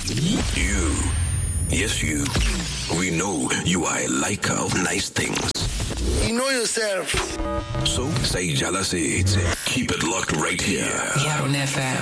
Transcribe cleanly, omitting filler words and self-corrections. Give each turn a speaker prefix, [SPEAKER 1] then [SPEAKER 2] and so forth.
[SPEAKER 1] You, yes you, we know you are a liker of nice things.
[SPEAKER 2] You know yourself.
[SPEAKER 1] So, say Jala says, keep it locked right here.
[SPEAKER 3] Yaron FM.